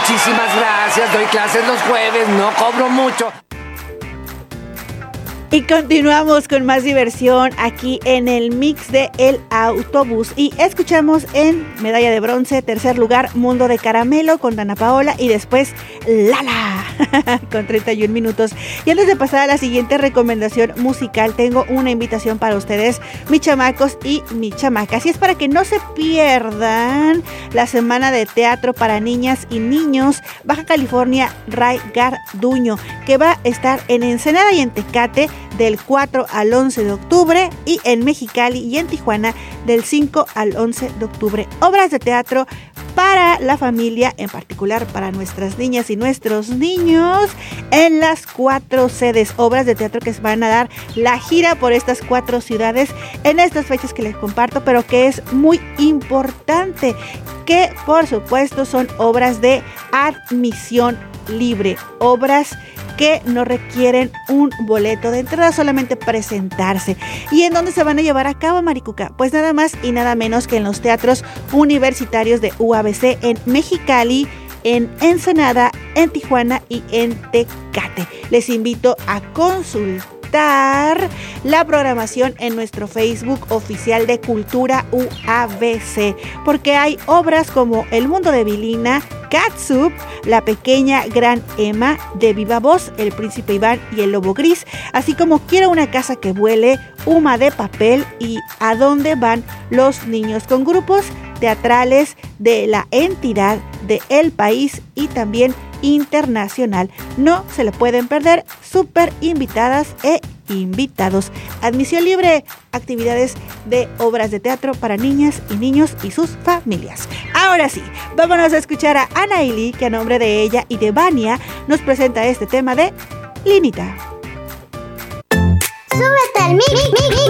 muchísimas gracias. Doy clases los jueves, no cobro mucho. Y continuamos con más diversión aquí en el mix de El Autobús. Y escuchamos en medalla de bronce, tercer lugar, Mundo de Caramelo con Dana Paola. Y después Lala con 31 minutos. Y antes de pasar a la siguiente recomendación musical, tengo una invitación para ustedes, mis chamacos y mi chamaca. Así es para que no se pierdan la semana de teatro para niñas y niños Baja California Ray Garduño, que va a estar en Ensenada y en Tecate del 4 al 11 de octubre y en Mexicali y en Tijuana del 5 al 11 de octubre. Obras de teatro para la familia, en particular para nuestras niñas y nuestros niños, en las 4 sedes. Obras de teatro que se van a dar la gira por estas 4 ciudades en estas fechas que les comparto, pero que es muy importante, que por supuesto son obras de admisión libre, obras que no requieren un boleto de entrada, solamente presentarse. ¿Y en dónde se van a llevar a cabo, Maricuca? Pues nada más y nada menos que en los teatros universitarios de UABC en Mexicali, en Ensenada, en Tijuana y en Tecate. Les invito a consultar la programación en nuestro Facebook oficial de Cultura UABC, porque hay obras como El Mundo de Vilina, Catsup, La Pequeña Gran Emma, De Viva Voz, El Príncipe Iván y El Lobo Gris, así como Quiero una casa que vuele, Uma de Papel y ¿A dónde van los niños?, con grupos teatrales de la entidad, de El País y también internacional. No se le pueden perder, súper invitadas e invitados. Admisión libre, actividades de obras de teatro para niñas y niños y sus familias. Ahora sí, vámonos a escuchar a Anaili, que a nombre de ella y de Vania nos presenta este tema de Linita. Súbete al mix.